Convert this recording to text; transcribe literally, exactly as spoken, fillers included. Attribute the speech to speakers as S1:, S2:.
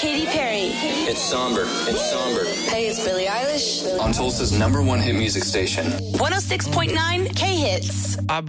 S1: Katy Perry.
S2: It's somber. It's somber.
S1: Hey, it's Billie Eilish.
S3: On Tulsa's number one hit music station.
S1: one oh six point nine K-Hits.